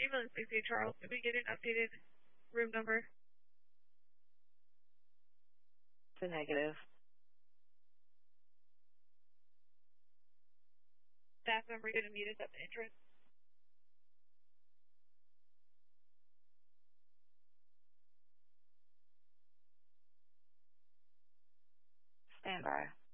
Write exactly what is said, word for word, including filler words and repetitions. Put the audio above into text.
Ambulance six eight Charles, did we get an updated room number? It's a negative. Staff member didn't meet us at the entrance. Stand by.